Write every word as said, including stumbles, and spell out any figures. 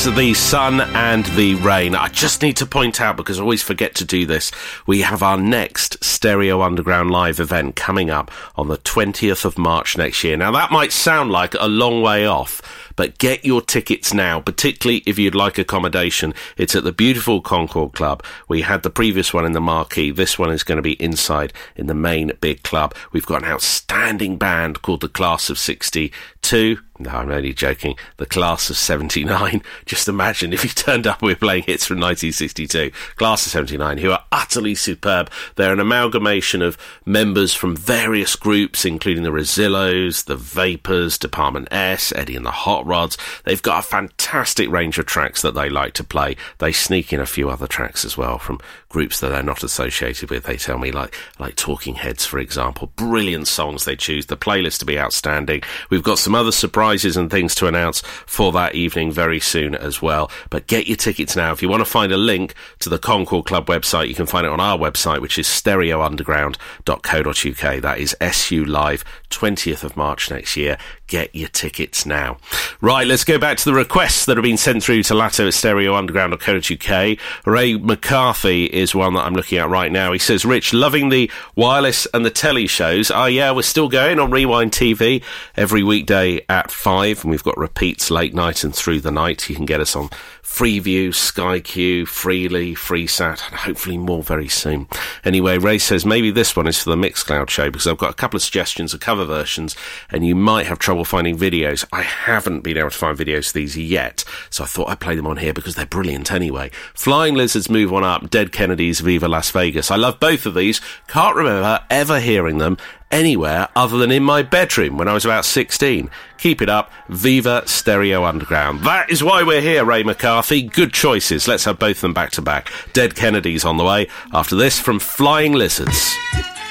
the sun and the rain. I just need to point out, because I always forget to do this, we have our next Stereo Underground live event coming up on the twentieth of March next year. Now, that might sound like a long way off, but get your tickets now, particularly if you'd like accommodation. It's at the beautiful Concord Club. We had the previous one in the Marquee. This one is going to be inside in the main big club. We've got an outstanding band called the Class of sixty-two. No, I'm only joking. The Class of seventy-nine. Just imagine if you turned up and we were playing hits from nineteen sixty-two. Class of seventy-nine, who are utterly superb. They're an amalgamation of members from various groups, including the Rosillos, the Vapors, Department S, Eddie and the Hot Rods. They've got a fantastic range of tracks that they like to play. They sneak in a few other tracks as well from groups that they're not associated with. They tell me, like like Talking Heads, for example. Brilliant songs they choose. The playlist to be outstanding. We've got some other surprises and things to announce for that evening very soon as well. But get your tickets now. If you want to find a link to the Concord Club website, you can find it on our website, which is stereo underground dot co dot uk. That is S U Live, twentieth of March next year. Get your tickets now. Right, let's go back to the requests that have been sent through to Latto at stereo underground dot co dot uk. Ray McCarthy is one that I'm looking at right now. He says, Rich, loving the wireless and the telly shows. Oh, yeah, we're still going on Rewind T V every weekday at five, and we've got repeats late night and through the night. You can get us on Freeview, Sky Q, Freely, FreeSat, and hopefully more very soon. Anyway, Ray says, maybe this one is for the Mixcloud show, because I've got a couple of suggestions of cover versions, and you might have trouble finding videos. I haven't been able to find videos of these yet, so I thought I'd play them on here because they're brilliant anyway. Flying Lizards, Move On Up, Dead Kennedys, Viva Las Vegas. I love both of these. Can't remember ever hearing them anywhere other than in my bedroom when I was about sixteen. Keep it up. Viva Stereo Underground. That is why we're here, Ray McCarthy. Good choices. Let's have both of them back to back. Dead Kennedys on the way after this from Flying Lizards.